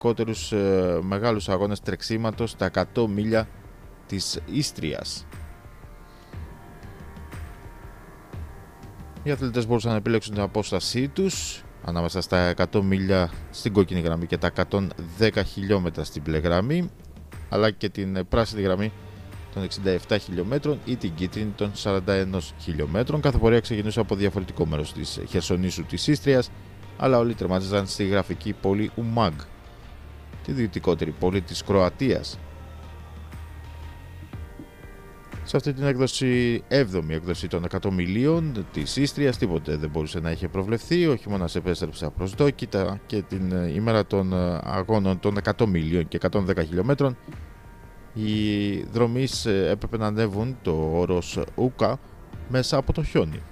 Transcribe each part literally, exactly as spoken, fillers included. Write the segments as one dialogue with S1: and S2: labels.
S1: σημαντικότερους ε, μεγάλους αγώνες τρεξίματος στα εκατό μίλια της Ίστριας. Οι αθλητές μπορούσαν να επιλέξουν την απόστασή τους ανάμεσα στα εκατό μίλια στην κόκκινη γραμμή και τα εκατόν δέκα χιλιόμετρα στην μπλε γραμμή, αλλά και την πράσινη γραμμή των εξήντα επτά χιλιόμετρων ή την κίτρινη των σαράντα ένα χιλιόμετρων. Κάθε πορεία ξεκινούσε από διαφορετικό μέρος της Χερσονήσου της Ίστριας, αλλά όλοι τερμάτιζαν στη γραφική πόλη Ουμάγ, τη δυτικότερη πόλη της Κροατίας. Σε αυτή την έκδοση, έβδομη έκδοση των εκατό μιλίων της Ίστριας, τίποτε δεν μπορούσε να είχε προβλεφθεί. Ο χειμώνας επέστρεψε απροσδόκητα και την ημέρα των αγώνων των εκατό μιλίων και εκατόν δέκα χιλιόμετρων οι δρομείς έπρεπε να ανέβουν το όρος Ούκα μέσα από το χιόνι.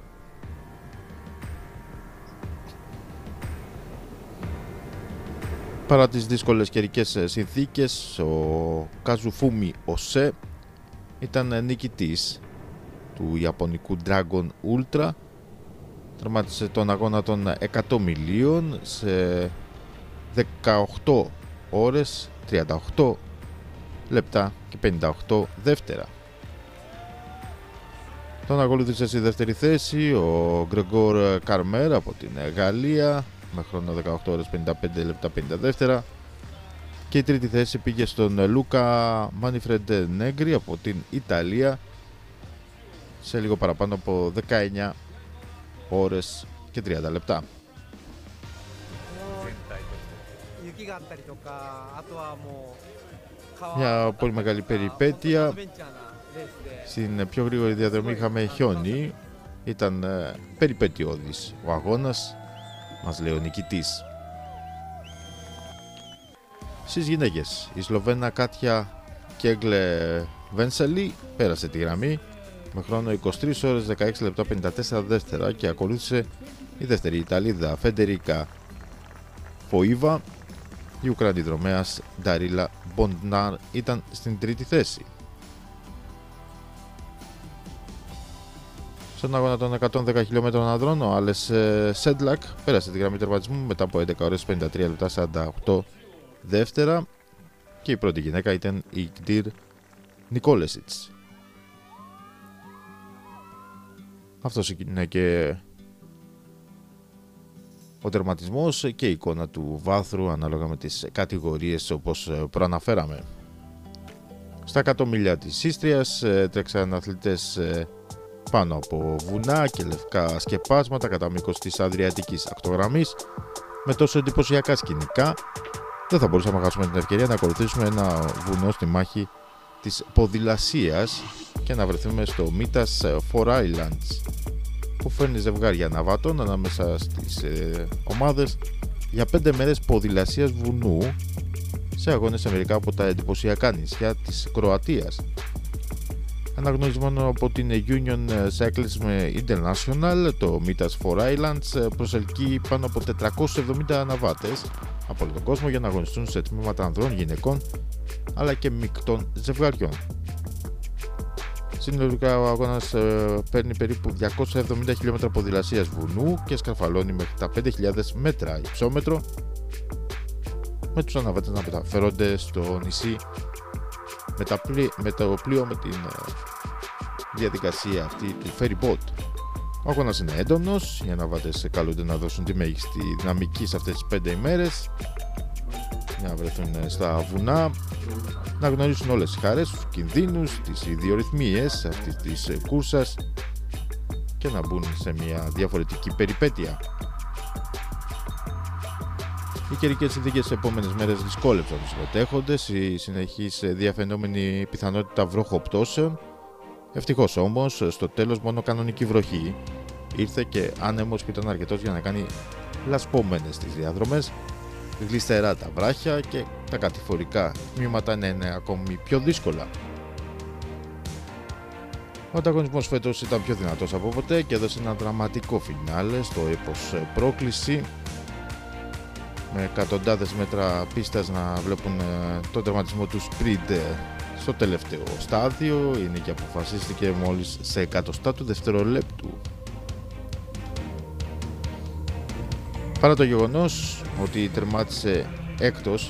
S1: Παρά τις δύσκολες καιρικές συνθήκες, ο Καζουφούμι Οσέ ήταν νικητής του ιαπωνικού Dragon Ultra. Τερμάτισε τον αγώνα των εκατό μιλίων σε δεκαοκτώ ώρες, τριάντα οκτώ λεπτά και πενήντα οκτώ δεύτερα. Τον ακολούθησε στη δεύτερη θέση ο Γκρεγκόρ Καρμέρ από την Γαλλία με χρόνο δεκαοκτώ ώρες πενήντα πέντε λεπτά πενήντα δεύτερα, και η τρίτη θέση πήγε στον Λούκα Μάνιφρεντ Νέγκρι από την Ιταλία σε λίγο παραπάνω από δεκαεννιά ώρες και τριάντα λεπτά. Μια πολύ μεγάλη περιπέτεια. Στην πιο γρήγορη διαδρομή είχαμε χιόνι. Ήταν ε, περιπέτειώδης ο αγώνας, μας λέει ο νικητής. Στις γυναίκες, η Σλοβένα Κάτια Κέγκλε Βένσελη πέρασε τη γραμμή με χρόνο είκοσι τρεις ώρες δεκαέξι λεπτά πενήντα τέσσερα δεύτερα και ακολούθησε η δεύτερη Ιταλίδα Φεντερίκα Φοΐβα. Η Ουκρανή δρομέας Νταρίλα Μποντνάρ ήταν στην τρίτη θέση. Στον αγώνα των εκατόν δέκα χιλιόμετρων ανδρών, ο Άλες Σέντλακ πέρασε τη γραμμή τερματισμού μετά από έντεκα ώρες πενήντα τρία λεπτά σαράντα οκτώ δεύτερα, και η πρώτη γυναίκα ήταν η Γκντήρ Νικόλεσιτς. Αυτός είναι και ο τερματισμός και η εικόνα του βάθρου ανάλογα με τις κατηγορίες όπως προαναφέραμε. Στα εκατό μίλια της Ίστριας τρέξαν αθλητές πάνω από βουνά και λευκά σκεπάσματα κατά μήκος της Αδριατικής ακτογραμμής με τόσο εντυπωσιακά σκηνικά. Δεν θα μπορούσαμε να χάσουμε την ευκαιρία να ακολουθήσουμε ένα βουνό στη μάχη της ποδηλασίας και να βρεθούμε στο Μίτας Four Islands, που φέρνει ζευγάρια ναβάτων ανάμεσα στις ε, ομάδες για πέντε μέρες ποδηλασίας βουνού σε αγώνες σε μερικά από τα εντυπωσιακά νησιά της Κροατίας. Αναγνωρισμένο από την Union Cyclism International, το Mitas Four Islands προσελκύει πάνω από τετρακόσιους εβδομήντα αναβάτες από όλο τον κόσμο για να αγωνιστούν σε τμήματα ανδρών, γυναικών αλλά και μεικτών ζευγαριών. Συνολικά ο αγώνας ε, παίρνει περίπου διακόσια εβδομήντα χιλιόμετρα ποδηλασίας βουνού και σκαρφαλώνει μέχρι τα πέντε χιλιάδες μέτρα υψόμετρο, με τους αναβάτες να μεταφέρονται στο νησί με, τα πλή, με το πλοίο με την ε, διαδικασία αυτή του ferry boat. Ο αγώνας είναι έντονος, οι αναβάτες καλούνται να δώσουν τη μέγιστη δυναμική σε αυτές τις πέντε ημέρες, να βρεθούν στα βουνά, να γνωρίσουν όλες τις χαρές, τους κινδύνους, τις ιδιορυθμίες αυτής της κούρσας και να μπουν σε μια διαφορετική περιπέτεια. Οι καιρικές συνθήκες τις επόμενες μέρες δυσκόλεψαν τους συμμετέχοντες, η συνεχής διαφαινόμενη πιθανότητα βροχοπτώσεων. Ευτυχώς όμως στο τέλος μόνο κανονική βροχή ήρθε και άνεμος που ήταν αρκετός για να κάνει λασπωμένες τις διαδρομές, γλιστερά τα βράχια και τα κατηφορικά τμήματα να είναι ακόμη πιο δύσκολα. Ο ανταγωνισμός φέτος ήταν πιο δυνατός από ποτέ και έδωσε ένα δραματικό φινάλε στο έπος πρόκληση, με εκατοντάδες μέτρα πίστας να βλέπουν τον τερματισμό του sprint στο τελευταίο στάδιο. Η νίκη αποφασίστηκε μόλις σε εκατοστά του δευτερολέπτου. Παρά το γεγονός ότι τερμάτισε έκτος